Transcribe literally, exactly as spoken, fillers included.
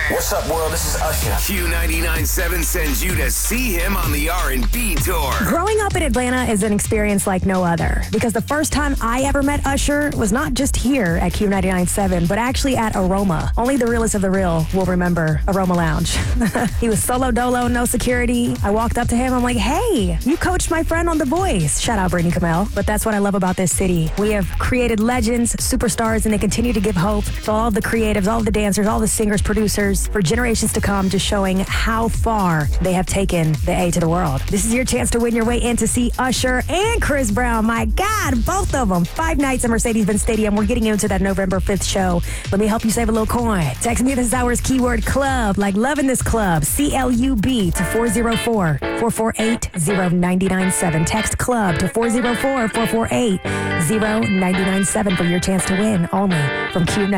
What's up, world? This is Usher. Q ninety-nine point seven sends you to see him on the R and B tour. Growing up in Atlanta is an experience like no other, because the first time I ever met Usher was not just here at Q ninety-nine point seven, but actually at Aroma. Only the realest of the real will remember Aroma Lounge. He was solo dolo, no security. I walked up to him, I'm like, hey, you coached my friend on The Voice. Shout out Brittany Kamel. But that's what I love about this city. We have created legends, superstars, and they continue to give hope to all the creatives, all the dancers, all the singers, producers, for generations to come, just showing how far they have taken the A to the world. This is your chance to win your way in to see Usher and Chris Brown. My God, both of them. Five nights at Mercedes-Benz Stadium. We're getting into that November fifth show. Let me help you save a little coin. Text me this hour's keyword club, like loving this club, C L U B, to four oh four, four four eight, oh nine nine seven. Text club to four oh four, four four eight, oh nine nine seven for your chance to win, only from Q ninety-nine.